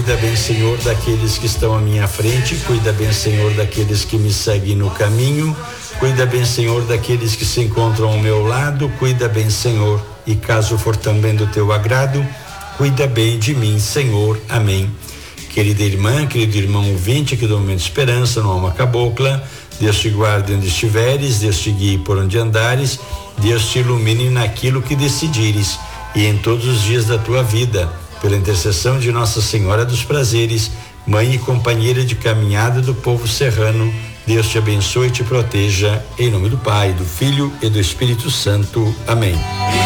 Cuida bem, Senhor, daqueles que estão à minha frente. Cuida bem, Senhor, daqueles que me seguem no caminho. Cuida bem, Senhor, daqueles que se encontram ao meu lado. Cuida bem, Senhor, e caso for também do teu agrado, cuida bem de mim, Senhor. Amém. Querida irmã, querido irmão ouvinte aqui do Momento de Esperança, no Alma Cabocla, Deus te guarde onde estiveres, Deus te guie por onde andares, Deus te ilumine naquilo que decidires e em todos os dias da tua vida, pela intercessão de Nossa Senhora dos Prazeres, mãe e companheira de caminhada do povo serrano, Deus te abençoe e te proteja, em nome do Pai, do Filho e do Espírito Santo. Amém.